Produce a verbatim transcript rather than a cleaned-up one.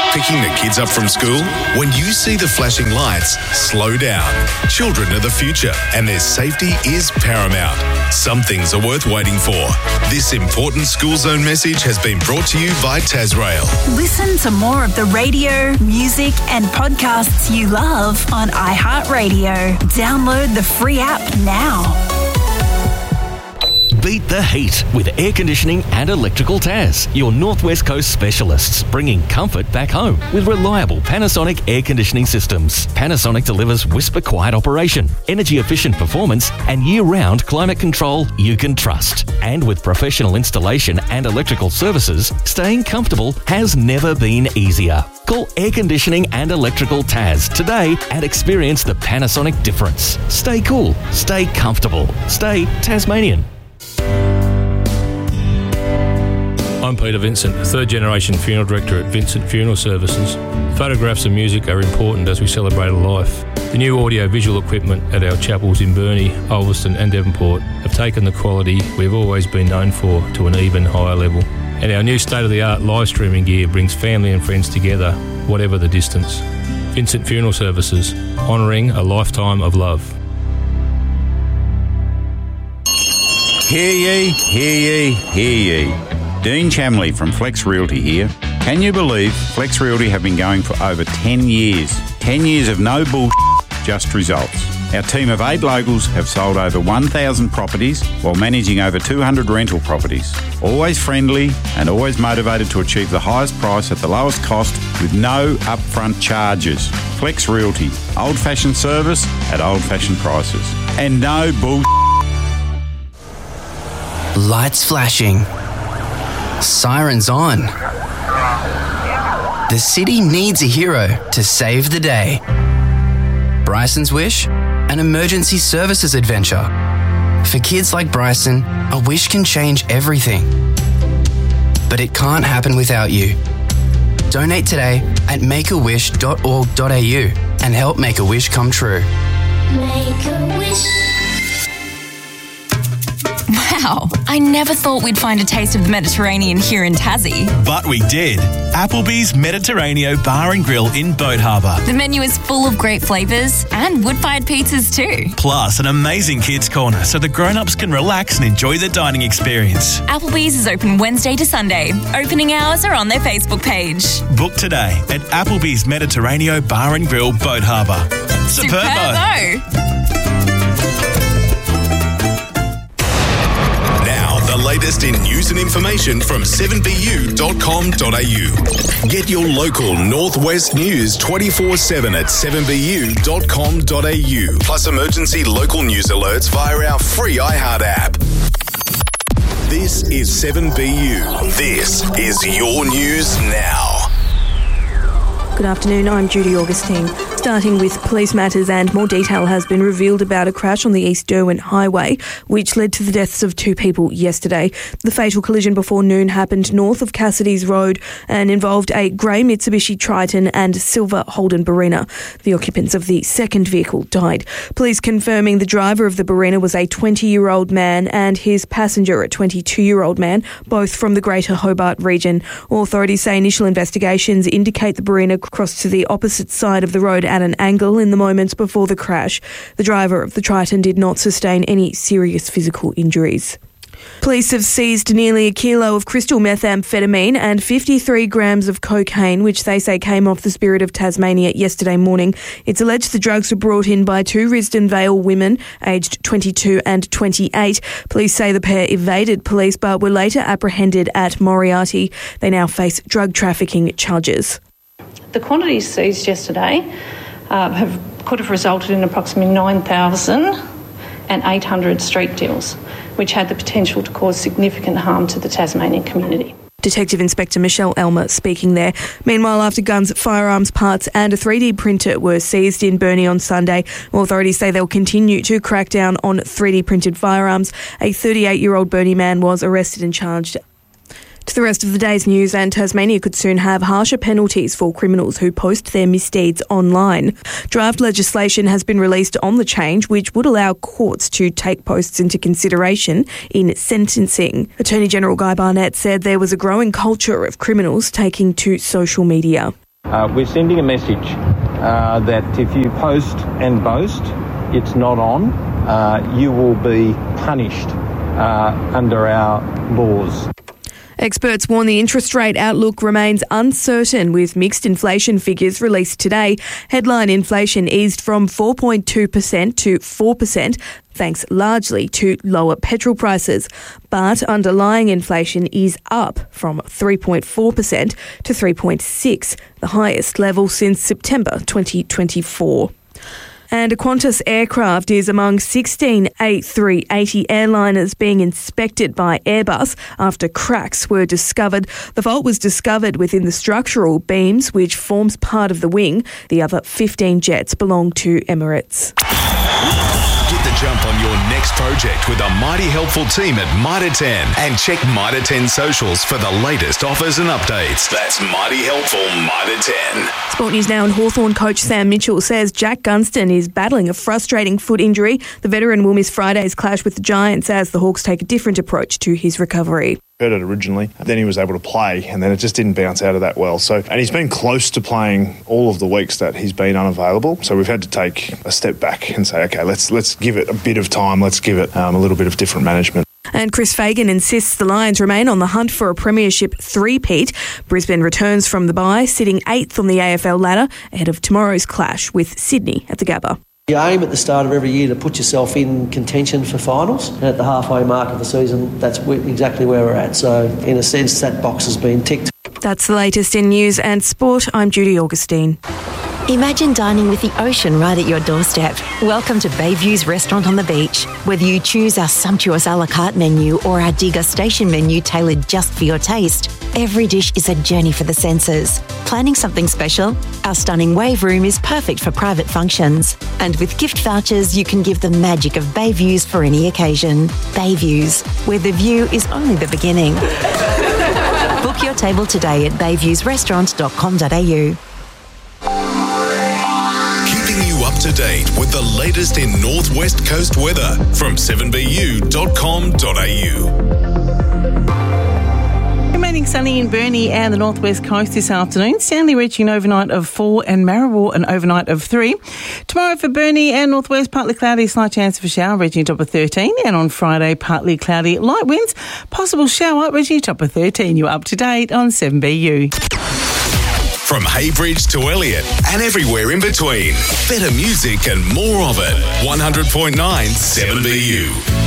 picking the kids up from school? When you see the flashing lights, slow down. Children are the future and their safety is paramount. Some things are worth waiting for. This important School Zone message has been brought to you by Tasrail. Listen to more of the radio, music and podcasts you love on iHeartRadio. Download the free app now. Beat the heat with Air Conditioning and Electrical Taz, your Northwest Coast specialists, bringing comfort back home with reliable Panasonic air conditioning systems. Panasonic delivers whisper quiet operation, energy efficient performance and year-round climate control you can trust. And with professional installation and electrical services, staying comfortable has never been easier. Call Air Conditioning and Electrical Taz today and experience the Panasonic difference. Stay cool, stay comfortable, stay Tasmanian. I'm Peter Vincent, third generation funeral director at Vincent Funeral Services. Photographs and music are important as we celebrate a life. The new audio-visual equipment at our chapels in Burnie, Ulverstone and Devonport have taken the quality we've always been known for to an even higher level. And our new state-of-the-art live streaming gear brings family and friends together, whatever the distance. Vincent Funeral Services, honouring a lifetime of love. Hear ye, hear ye, hear ye. Dean Chamley from Flex Realty here. Can you believe Flex Realty have been going for over ten years? ten years of no bullshit, just results. Our team of eight locals have sold over one thousand properties while managing over two hundred rental properties. Always friendly and always motivated to achieve the highest price at the lowest cost with no upfront charges. Flex Realty, old-fashioned service at old-fashioned prices. And no bullshit. Lights flashing. Sirens on. The city needs a hero to save the day. Bryson's Wish, an emergency services adventure. For kids like Bryson, a wish can change everything. But it can't happen without you. Donate today at make a wish dot org dot a u and help make a wish come true. Make a wish. Wow, I never thought we'd find a taste of the Mediterranean here in Tassie. But we did. Applebee's Mediterraneo Bar and Grill in Boat Harbour. The menu is full of great flavours and wood-fired pizzas too. Plus an amazing kids corner so the grown-ups can relax and enjoy the dining experience. Applebee's is open Wednesday to Sunday. Opening hours are on their Facebook page. Book today at Applebee's Mediterraneo Bar and Grill, Boat Harbour. Superbo! Superbo. The latest in news and information from seven b u dot com dot a u. Get your local Northwest news twenty-four seven at seven b u dot com dot a u. Plus emergency local news alerts via our free iHeart app. This is seven B U. This is your news now. Good afternoon, I'm Judy Augustine. Starting with police matters, and more detail has been revealed about a crash on the East Derwent Highway, which led to the deaths of two people yesterday. The fatal collision before noon happened north of Cassidy's Road and involved a grey Mitsubishi Triton and silver Holden Barina. The occupants of the second vehicle died. Police confirming the driver of the Barina was a twenty-year-old man and his passenger, a twenty-two-year-old man, both from the Greater Hobart region. Authorities say initial investigations indicate the Barina crossed to the opposite side of the road at an angle in the moments before the crash. The driver of the Triton did not sustain any serious physical injuries. Police have seized nearly a kilo of crystal methamphetamine and fifty-three grams of cocaine, which they say came off the Spirit of Tasmania yesterday morning. It's alleged the drugs were brought in by two Risdon Vale women, aged twenty-two and twenty-eight. Police say the pair evaded police but were later apprehended at Moriarty. They now face drug trafficking charges. The quantities seized yesterday uh, have could have resulted in approximately nine thousand eight hundred street deals, which had the potential to cause significant harm to the Tasmanian community. Detective Inspector Michelle Elmer speaking there. Meanwhile, after guns, firearms parts and a three D printer were seized in Burnie on Sunday, authorities say they'll continue to crack down on three D printed firearms. A thirty-eight-year-old Burnie man was arrested and charged. To the rest of the day's news, and Tasmania could soon have harsher penalties for criminals who post their misdeeds online. Draft legislation has been released on the change, which would allow courts to take posts into consideration in sentencing. Attorney General Guy Barnett said there was a growing culture of criminals taking to social media. Uh, we're sending a message uh, that if you post and boast, it's not on, uh, you will be punished uh, under our laws. Experts warn the interest rate outlook remains uncertain, with mixed inflation figures released today. Headline inflation eased from four point two percent to four percent, thanks largely to lower petrol prices. But underlying inflation is up from three point four percent to three point six percent, the highest level since September twenty twenty-four. And a Qantas aircraft is among sixteen A three eighty airliners being inspected by Airbus after cracks were discovered. The fault was discovered within the structural beams, which forms part of the wing. The other fifteen jets belong to Emirates. Get the jump on your next project with a mighty helpful team at Mitre ten, and check Mitre ten socials for the latest offers and updates. That's mighty helpful Mitre ten. Sport News Now, and Hawthorn coach Sam Mitchell says Jack Gunston is battling a frustrating foot injury. The veteran will miss Friday's clash with the Giants as the Hawks take a different approach to his recovery. Hurt it originally, then he was able to play, and then it just didn't bounce out of that well. So, and he's been close to playing all of the weeks that he's been unavailable. So we've had to take a step back and say, okay, let's let's give it a bit of time. Let's give it um, a little bit of different management. And Chris Fagan insists the Lions remain on the hunt for a premiership three-peat. Brisbane returns from the bye, sitting eighth on the A F L ladder ahead of tomorrow's clash with Sydney at the Gabba. You aim at the start of every year to put yourself in contention for finals, and at the halfway mark of the season, that's exactly where we're at. So, in a sense, that box has been ticked. That's the latest in news and sport. I'm Judy Augustine. Imagine dining with the ocean right at your doorstep. Welcome to Bayview's Restaurant on the Beach. Whether you choose our sumptuous a la carte menu or our degustation menu tailored just for your taste, every dish is a journey for the senses. Planning something special? Our stunning wave room is perfect for private functions. And with gift vouchers, you can give the magic of Bayviews for any occasion. Bayviews, where the view is only the beginning. Book your table today at bayviews restaurant dot com dot a u. Keeping you up to date with the latest in North West Coast weather from seven b u dot com dot a u. Remaining sunny in Burnie and the northwest coast this afternoon. Stanley reaching an overnight of four and Maribor an overnight of three. Tomorrow for Burnie and northwest, partly cloudy, slight chance of a shower, reaching a top of thirteen. And on Friday, partly cloudy, light winds, possible shower, reaching a top of thirteen. You're up to date on seven B U. From Haybridge to Elliot and everywhere in between. Better music and more of it. one hundred point nine seven B U.